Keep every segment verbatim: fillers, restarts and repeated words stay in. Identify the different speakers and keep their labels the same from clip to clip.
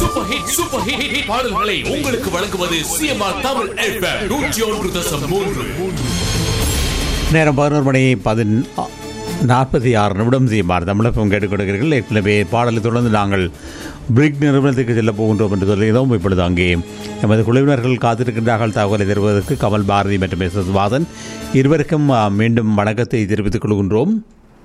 Speaker 1: Super hit super hit hit பாடல்களை உங்களுக்கு வழங்குவது சிஎம்ஆர் தமிழ் எஃப்எம் நூற்றி ஒன்று தசம் மூன்று.
Speaker 2: நேரம் பதினோரு மணி பதின் நாற்பத்தி ஆறு நிமிடம் சிஎம்ஆர் தமிழகம் கேட்டுக் கொடுக்கிறீர்கள். ஏற்கனவே பாடலை தொடர்ந்து நாங்கள் பிரிக் நிறுவனத்துக்கு செல்ல போகின்றோம் என்று சொல்லியிருந்தோம். இப்பொழுது அங்கே எமது குழுவினர்கள் காத்திருக்கின்றார்கள் தகவலை தருவதற்கு. கமல் பாரதி மற்றும் எஸ் எஸ் வாதன் இருவருக்கும் மீண்டும் வணக்கத்தை தெரிவித்துக் கொள்கின்றோம்.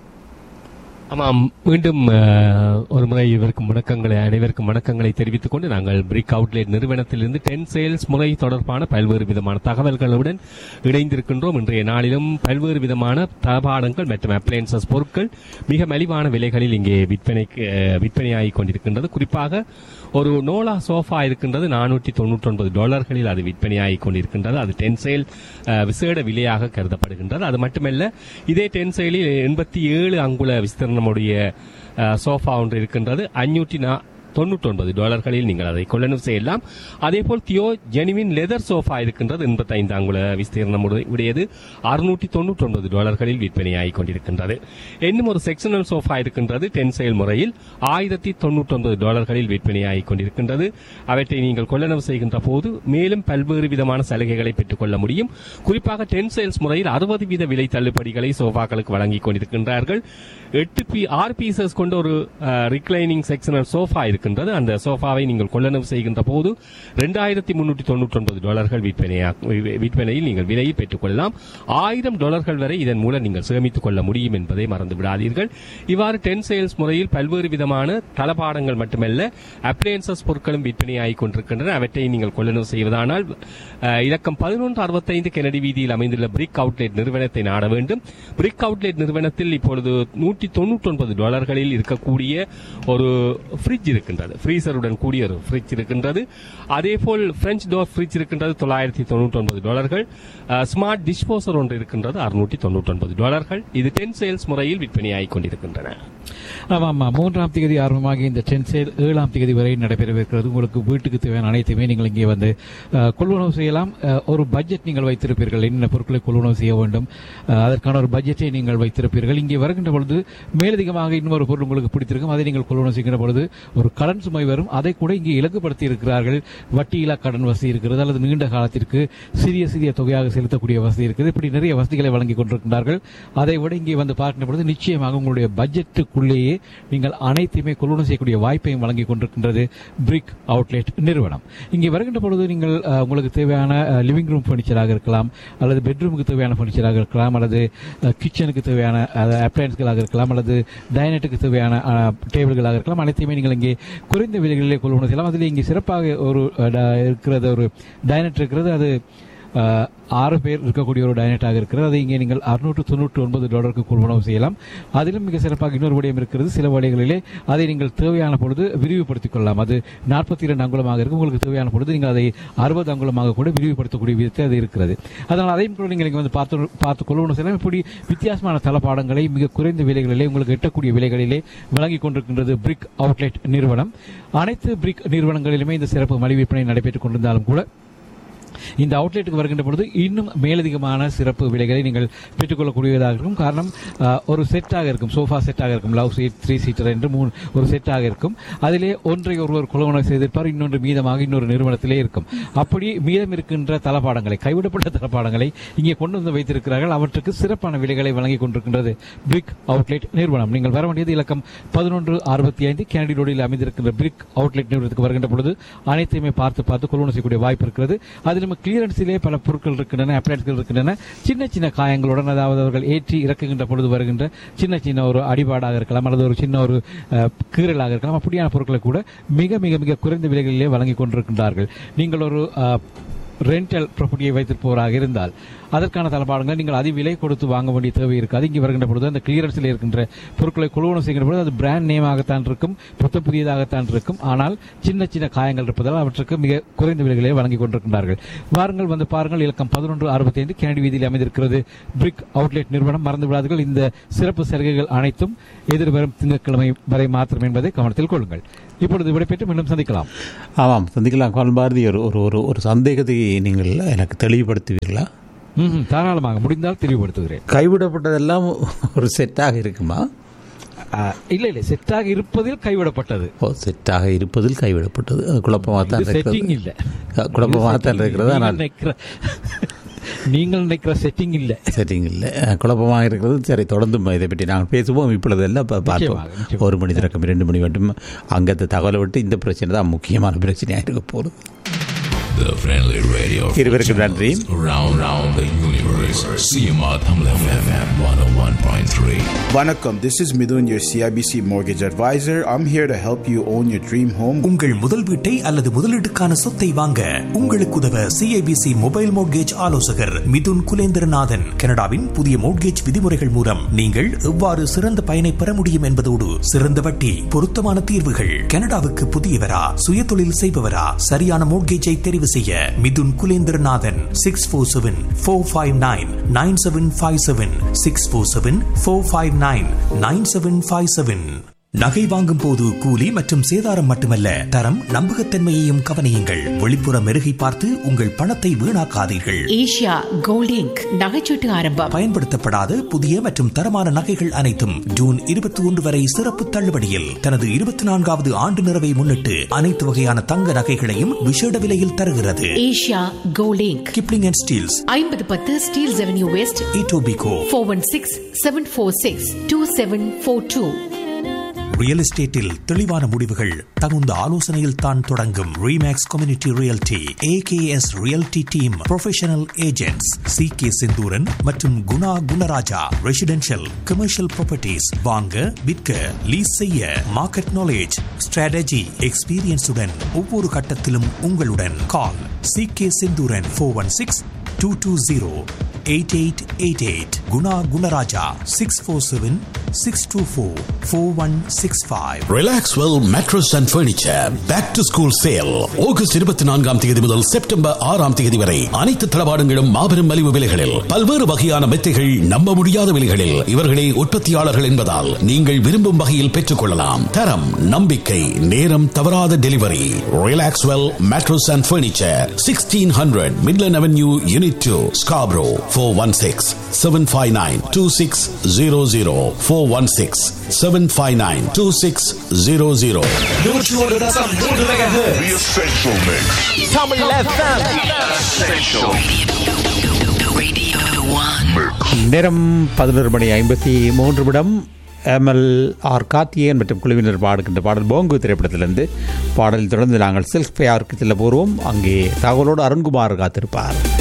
Speaker 3: ஆமாம், மீண்டும் ஒரு முறை இவருக்கும் வணக்கங்களை அனைவருக்கும் வணக்கங்களை தெரிவித்துக் கொண்டு நாங்கள் பிரிக் அவுட்லெட் நிறுவனத்திலிருந்து டென் சேல்ஸ் முறை தொடர்பான பல்வேறு விதமான தகவல்களுடன் இணைந்திருக்கின்றோம். இன்றைய நாளிலும் பல்வேறு விதமான தளபாடங்கள் மற்றும் அப்ளையன்சஸ் பொருட்கள் மிக மலிவான விலைகளில் இங்கே விற்பனைக்கு விற்பனையாகிக் கொண்டிருக்கின்றது. குறிப்பாக ஒரு நோலா சோஃபா இருக்கின்றது நானூற்றி தொன்னூற்றி ஒன்பது டாலர்களில் அது விற்பனையாகிக் கொண்டிருக்கின்றது. அது டென் சேல் விசேட விலையாக கருதப்படுகின்றது. அது மட்டுமல்ல, இதே டென் சேலில் எண்பத்தி ஏழு அங்குல விஸ்தீர்ணமுடைய சோஃபா ஒன்று இருக்கின்றது. அஞ்சூற்றி தொண்ணூற்றி ஒன்பது டாலர்களில் நீங்கள் அதை கொள்ளணும் செய்யலாம். அதே போல் தியோ ஜெனுவின் லெதர் சோஃபா இருக்கின்றது. எண்பத்தி ஐந்து அங்குல விஸ்தீர்ணம் உடையது அறுநூற்றி தொண்ணூற்றி ஒன்பது டாலர்களில் விற்பனையாகிக் கொண்டிருக்கின்றது. இன்னும் ஒரு செக்ஷனல் சோஃபா இருக்கின்றது. டென் சேல் முறையில் ஆயிரத்தி தொண்ணூற்றி ஒன்பது டாலர்களில் விற்பனையாகிக் கொண்டிருக்கின்றது. அவற்றை நீங்கள் கொள்ளணும் செய்கின்ற போது மேலும் பல்வேறு விதமான சலுகைகளை பெற்றுக் கொள்ள முடியும். குறிப்பாக டென் சேல்ஸ் முறையில் அறுபது வீத விலை தள்ளுபடிகளை சோஃபாக்களுக்கு வழங்கிக் கொண்டிருக்கின்றார்கள். எட்டு பி ஆறு பீசஸ் கொண்ட ஒரு ரிக்ளைனிங் செக்ஷனல் சோஃபா இருக்கின்றது. அந்த சோஃபாவை நீங்கள் கொள்ளளவு செய்கின்ற போது இரண்டாயிரத்தி முன்னூற்றி தொண்ணூற்றி ஒன்பது டாலர்கள் விற்பனையில் நீங்கள் விலையை பெற்றுக் கொள்ளலாம். ஆயிரம் டாலர்கள் வரை இதன் மூலம் நீங்கள் சேமித்துக் கொள்ள முடியும் என்பதை மறந்து விடாதீர்கள். இவ்வாறு டென் சேல்ஸ் முறையில் பல்வேறு விதமான தளபாடங்கள் மட்டுமல்ல அப்ளையன்சஸ் பொருட்களும் விற்பனையாகிக் கொண்டிருக்கின்றன. அவற்றை நீங்கள் கொள்ளளவு செய்வதானால் இலக்கம் பதினொன்று அறுபத்தைந்து கெனடி வீதியில் அமைந்துள்ள பிரிக் அவுட்லெட் நிறுவனத்தை நாட வேண்டும். பிரிக் அவுட்லெட் நிறுவனத்தில் இப்பொழுது நூற்றி தொண்ணூற்றி ஒன்பது டாலர்களில் இருக்கக்கூடிய ஒரு ஃப்ரிட்ஜ் இருக்கின்றது. ஃப்ரீசருடன் கூடிய ஒரு ஃப்ரிட்ஜ் இருக்கின்றது. அதே போல் பிரெஞ்ச் டோர் ஃப்ரிட்ஜ் இருக்கின்றது தொள்ளாயிரத்தி தொண்ணூற்றி ஒன்பது டாலர்கள். ஸ்மார்ட் டிஷ்போசர் ஒன்று இருக்கின்றது அறுநூற்றி தொண்ணூற்றி ஒன்பது டாலர்கள். இது டென் சேல்ஸ் முறையில் விற்பனையாகிக் கொண்டிருக்கின்றன.
Speaker 4: ஆமாம், மூன்றாம் தேதி ஆரம்பமாக இந்த டென் சேல் ஏழாம் தேதி வரை நடைபெறவிருக்கிறது. உங்களுக்கு வீட்டுக்கு தேவையான அனைத்துமே நீங்கள் இங்கே வந்து கொள்வனவு செய்யலாம். ஒரு பட்ஜெட் நீங்கள் வைத்திருப்பீர்கள், என்னென்ன பொருட்களை கொள்வனவு செய்ய வேண்டும், அதற்கான ஒரு பட்ஜெட்டை நீங்கள் வைத்திருப்பீர்கள். இங்கே வருகின்ற பொழுது மேலதிகமாக இன்னொரு பொருள் உங்களுக்கு பிடித்திருக்கும், அதை நீங்கள் கொள்வனவு செய்கின்ற பொழுது ஒரு கடன் சுமை வரும். அதை கூட இங்கே இலக்குப்படுத்தி இருக்கிறார்கள். வட்டியில்லா கடன் வசதி இருக்கிறது, அல்லது நீண்ட காலத்திற்கு சிறிய சிறிய தொகையாக செலுத்தக்கூடிய வசதி இருக்குது. இப்படி நிறைய வசதிகளை வழங்கிக் கொண்டிருக்கிறார்கள். அதை விட இங்கே வந்து பார்க்கின்ற பொழுது நிச்சயமாக உங்களுடைய பட்ஜெட்டுக்குள்ளேயே நீங்கள் அனைத்தையுமே கொள்வனவு செய்யக்கூடிய வாய்ப்பையும் வழங்கிக் கொண்டிருக்கின்றது பிரிக் அவுட்லெட் நிறுவனம். இங்கே வருகின்ற பொழுது நீங்கள் உங்களுக்கு தேவையான லிவிங் ரூம் பர்னிச்சராக இருக்கலாம், அல்லது பெட்ரூமுக்கு தேவையான பர்னிச்சராக இருக்கலாம், அல்லது கிச்சனுக்கு தேவையான அப்ளையன்ஸ்களாக இருக்கலாம், அல்லது டைனட்டுக்கு தேவையான டேபிள்களாக இருக்கலாம். அனைத்தையுமே நீங்கள் இங்கே குறைந்த விலைகளிலே கொள்வனவு செய்யலாம். அதில் இங்கே சிறப்பாக ஒரு இருக்கிறது, ஒரு டைனட் இருக்கிறது. அது ஆறு பேர் இருக்கக்கூடிய ஒரு டைனட்டாக இருக்கிறது. அதை இங்கே நீங்கள் அறுநூற்று தொண்ணூற்றி ஒன்பது டாலருக்கு கொள்வனவு செய்யலாம். அதிலும் மிக சிறப்பாக இன்னொரு வடிவம் இருக்கிறது. சில வழிகளிலே அதை நீங்கள் தேவையான பொழுது விரிவுபடுத்திக் கொள்ளலாம். அது நாற்பத்தி இரண்டு அங்குலமாக இருக்கும். உங்களுக்கு தேவையான பொழுது நீங்கள் அதை அறுபது அங்குலமாக கூட விரிவுபடுத்தக்கூடிய விதத்தில் அது இருக்கிறது. அதனால் அதையும் கூட நீங்கள் இங்கே வந்து பார்த்து பார்த்து கொள்வனவு செய்யலாம். இப்படி வித்தியாசமான தளபாடங்களை மிக குறைந்த விலைகளிலே உங்களுக்கு எட்டக்கூடிய விலைகளிலே வழங்கிக் கொண்டிருக்கின்றது பிரிக் அவுட்லெட் நிறுவனம். அனைத்து பிரிக் நிறுவனங்களிலுமே இந்த சிறப்பு மலிவு விற்பனை நடைபெற்றுக் கொண்டிருந்தாலும் கூட இந்த அவுட்லெட்டுக்கு வருகின்ற பொழுது இன்னும் மேலதிகமான சிறப்பு விலைகளை நீங்கள் பெற்றுக்கொள்ளக்கூடியதாக இருக்கும். காரணம், ஒரு செட்டாக இருக்கும், சோஃபா செட்டாக இருக்கும், லவ் சீட், த்ரீ சீட்டர் என்று மூணு ஒரு செட்டாக இருக்கும். அதிலே ஒன்றை ஒருவர் கொள்வனவு செய்திருப்பார், இன்னொன்று மீதமாக இன்னொரு நிறுவனத்திலே இருக்கும். அப்படி மீதம் இருக்கின்ற தளபாடங்களை, கைவிடப்பட்ட தளபாடங்களை இங்கே கொண்டு வந்து வைத்திருக்கிறார்கள். அவற்றுக்கு சிறப்பான விலைகளை வழங்கிக் கொண்டிருக்கின்றது பிரிக் அவுட்லெட் நிறுவனம். நீங்கள் வர வேண்டியது இலக்கம் பதினொன்று அறுபத்தி ஐந்து கேனடி ரோடில் அமைந்திருக்கின்ற பிரிக் அவுட்லெட் நிறுவனத்துக்கு வருகின்ற பொழுது அனைத்தையுமே பார்த்து பார்த்து கொள்வனவு செய்யக்கூடிய வாய்ப்பு இருக்கிறது. அதில் கிளியரன்ஸிலே பல பொருட்கள் இருக்கின்றன, அப்ளையன்ஸ்கள் இருக்கின்றன. சின்ன சின்ன காயங்களுடன், அதாவது அவர்கள் ஏற்றி இறக்குகின்ற பொழுது வருகின்ற சின்ன சின்ன ஒரு அடிபாடாக இருக்கலாம், அல்லது ஒரு சின்ன ஒரு கீறலாக இருக்கலாம். அப்படியான பொருட்களை கூட மிக மிக மிக குறைந்த விலைகளிலே வழங்கிக் கொண்டிருக்கின்றார்கள். நீங்கள் ஒரு ரெண்டல் ப்ராப்பர்ட்டியை வைத்திருப்பவராக இருந்தால் அதற்கான தளபாடங்களை நீங்கள் அதி விலை கொடுத்து வாங்க வேண்டிய தேவை இருக்காது. இங்கே வருகின்ற பொழுது அந்த கிளியரன்ஸில் இருக்கின்ற பொருட்களை கொள்வனவு செய்கின்ற பொழுது அது பிராண்ட் நேமாகத்தான் இருக்கும், புத்த புதியதாகத்தான் இருக்கும். ஆனால் சின்ன சின்ன காயங்கள் இருப்பதால் அவற்றுக்கு மிக குறைந்த விலைகளை வழங்கிக் கொண்டிருக்கின்றார்கள். வாருங்கள், வந்து பாருங்கள். இலக்கம் பதினொன்று அறுபத்தி ஐந்து கேனடி வீதியில் அமைந்திருக்கிறது பிரிக் அவுட்லெட் நிறுவனம். மறந்து விடாதீர்கள், இந்த சிறப்பு சலுகைகள் அனைத்தும் எதிர்வரும் திங்கட்கிழமை வரை மாத்திரம் என்பதை கவனத்தில் கொள்ளுங்கள். இப்பொழுது விடைபெற்று மீண்டும் சந்திக்கலாம்.
Speaker 2: ஆமாம், சந்திக்கலாம். கமல் பாரதி, ஒரு ஒரு ஒரு சந்தேகத்தை நீங்கள் எனக்கு தெளிவுபடுத்துவீர்களா?
Speaker 4: தாராளமாக, முடிந்தால் தெளிவுபடுத்துகிறேன்.
Speaker 2: கைவிடப்பட்டதெல்லாம் ஒரு செட்டாக இருக்குமா?
Speaker 4: இல்ல இல்ல செட்டாக இருப்பதில் கைவிடப்பட்டது.
Speaker 2: ஓ, செட்டாக இருப்பதில் கைவிடப்பட்டது. குழப்பமாக தான்
Speaker 4: செட்டிங் இல்ல,
Speaker 2: குழப்பமாக தான் இருக்கிறது. ஆனால்
Speaker 4: நீங்கள் நினைக்கிற செட்டிங் இல்லை,
Speaker 2: செட்டிங் இல்லை, குழப்பமாக இருக்கிறது. சரி, தொடர்ந்து இதை பற்றி நாங்கள் பேசுவோம். இப்பொழுது எல்லாம் பார்ப்போம். ஒரு மணி திறக்கம் இரண்டு மணி மட்டும் அங்கத்தை தகவலை விட்டு இந்த பிரச்சனை தான் முக்கியமான பிரச்சனையாக இருக்க போகுது. இருவருக்கு நன்றி.
Speaker 5: வணக்கம், this is Midun, your C I B C mortgage advisor. I'm here to help you own your dream home.
Speaker 6: உங்கள் முதல் வீட்டை அல்லது முதலீட்டுக்கான சொத்தை வாங்க உங்களுக்கு உதவ C I B C mobile mortgage ஆலோசகர் மிதுன் குலேந்திரநாதன். கனடாவின் புதிய மோட்கேஜ் விதிமுறைகள் மூலம் நீங்கள் எவ்வாறு சிறந்த பயனை பெற முடியும் என்பதோடு சிறந்த வட்டி, பொருத்தமான தீர்வுகள். கனடாவுக்கு புதியவரா, சுய தொழில் செய்பவரா, சரியான மோட்கேஜை தெரிவு செய்ய Mithun Kulendranathan. Six four seven four five nine nine seven five seven six four seven four five nine nine seven five seven. நகை வாங்கும் போது கூலி மற்றும் சேதாரம் மட்டுமல்ல, தரம், நம்பகத்தன்மையையும் கவனியுங்கள். வெளிப்புற மெருகை பார்த்து உங்கள் பணத்தை வீணாக்காதீர்கள்.
Speaker 7: ஏஷியா கோல்ட் இங்க் நகைச்சீட்டு ஆரம்பம்.
Speaker 6: பயன்படுத்தப்படாத புதிய மற்றும் தரமான நகைகள் அனைத்தும் ஜூன் இருபத்தி ஒன்று வரை சிறப்பு தள்ளுபடியில். தனது இருபத்தி நான்காவது ஆண்டு நிறைவை முன்னிட்டு அனைத்து வகையான தங்க நகைகளையும் விசேட விலையில் தருகிறது.
Speaker 7: Asia gold ink,
Speaker 6: Kipling and Steeles,
Speaker 7: ஐம்பது பத்து Steeles avenue west,
Speaker 6: Etobicoke.
Speaker 7: Four one six seven four six two seven four two.
Speaker 6: Real எஸ்டேட்டில் தெளிவான முடிவுகள் தகுந்த ஆலோசனையில் தான் தொடங்கும். Remakes community realty, A K S realty team, professional agents C K Senthuran மற்றும் Guna Gunaraja. Residential, commercial properties வாங்க, விற்க, லீஸ் செய்ய, மார்க்கெட் நாலேஜ், ஸ்ட்ராட்டஜி, எக்ஸ்பீரியன்ஸுடன் ஒவ்வொரு கட்டத்திலும் உங்களுடன். கால் C K Senthuran four one six two two zero eight eight eight eight. Guna Gunaraja six four seven six two four four one six five.
Speaker 8: Relaxwell mattress and furniture back to school sale August இருபத்தி நான்காம் தேதி முதல் September ஆறாம் தேதி வரை அனைத்து தளபாடங்களும் மாபெரும் மலிவு விலைகளில். பல்வேறு வகையான மெத்தைகள் நம்ப முடியாத விலைகளில். இவர்களே உற்பத்தியாளர்கள் என்பதால் நீங்கள் விரும்பும் வகையில் பெற்றுக் கொள்ளலாம். தரம், நம்பிக்கை, நேரம் தவறாத delivery. Relaxwell mattress and furniture, sixteen hundred Midland avenue, unit two, Scarborough. Four one six seven five nine two six zero zero four one six seven five nine two six zero zero.
Speaker 2: நேரம் பதினொரு மணி ஐம்பத்தி மூன்று நிமிடம். ML R Karthiyan மற்றும் குழுவினர் பாடுகின்ற பாடல் போங்கு திரைப்படத்திலிருந்து. பாடலில் தொடர்ந்து நாங்கள் செல்ஃப் யாருக்கு செல்ல போகிறோம். அங்கே தகவலோடு அருண்குமார் காத்திருப்பார்.